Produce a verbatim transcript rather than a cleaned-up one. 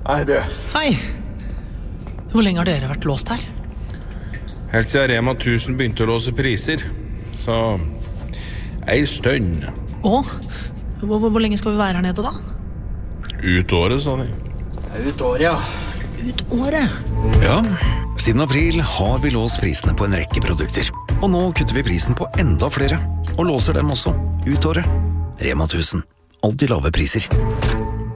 Hei, du. Hei. Hvor lenge har dere vært låst her? Helt siden Rema tusen begynte å låse priser. Så ei stund. Og? Hvor, hvor lenge skal vi være her nede da? Ut året, sa de. Ut året, ja. Ut året? Ja, siden april har vi låst prisene på en rekke produkter. Og nå kutter vi prisen på enda flere. Og låser dem også ut året. Rema tusen. Alltid lave priser.